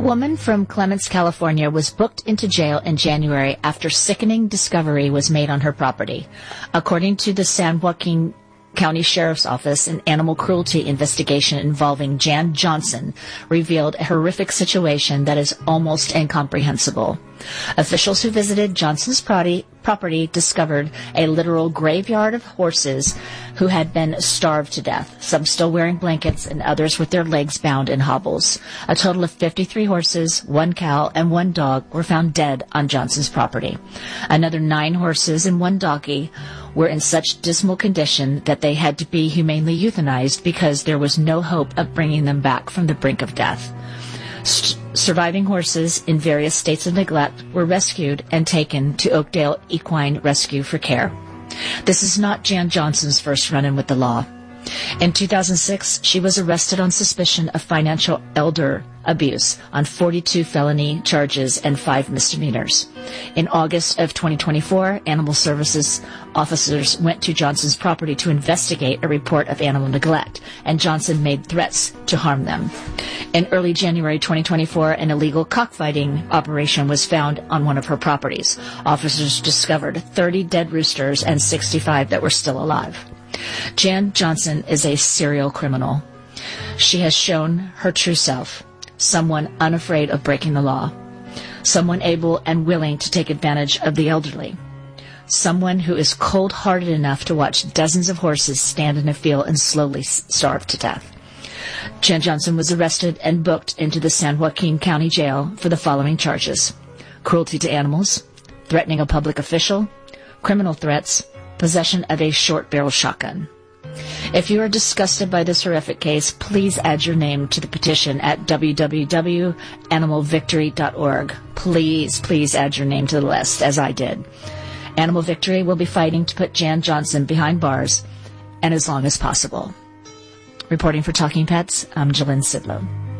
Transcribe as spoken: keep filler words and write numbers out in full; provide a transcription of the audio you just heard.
woman from Clements, California was booked into jail in January after sickening discovery was made on her property. According to the San Joaquin County Sheriff's Office, an animal cruelty investigation involving Jan Johnson revealed a horrific situation that is almost incomprehensible. Officials who visited Johnson's property, property discovered a literal graveyard of horses who had been starved to death, some still wearing blankets and others with their legs bound in hobbles. A total of fifty-three horses, one cow, and one dog were found dead on Johnson's property. Another nine horses and one donkey were in such dismal condition that they had to be humanely euthanized because there was no hope of bringing them back from the brink of death. S- surviving horses in various states of neglect were rescued and taken to Oakdale Equine Rescue for care. This is not Jan Johnson's first run-in with the law. In two thousand six, she was arrested on suspicion of financial elder abuse on forty-two felony charges and five misdemeanors. In August of twenty twenty-four, Animal Services officers went to Johnson's property to investigate a report of animal neglect, and Johnson made threats to harm them. In early January twenty twenty-four, an illegal cockfighting operation was found on one of her properties. Officers discovered thirty dead roosters and sixty-five that were still alive. Jan Johnson is a serial criminal. She has shown her true self, someone unafraid of breaking the law, someone able and willing to take advantage of the elderly, someone who is cold-hearted enough to watch dozens of horses stand in a field and slowly starve to death. Jan Johnson was arrested and booked into the San Joaquin County Jail for the following charges: cruelty to animals, threatening a public official, criminal threats, possession of a short-barrel shotgun. If you are disgusted by this horrific case, please add your name to the petition at w w w dot animal victory dot org. Please, please add your name to the list, as I did. Animal Victory will be fighting to put Jan Johnson behind bars, and as long as possible. Reporting for Talking Pets, I'm Jalynn Sidlow.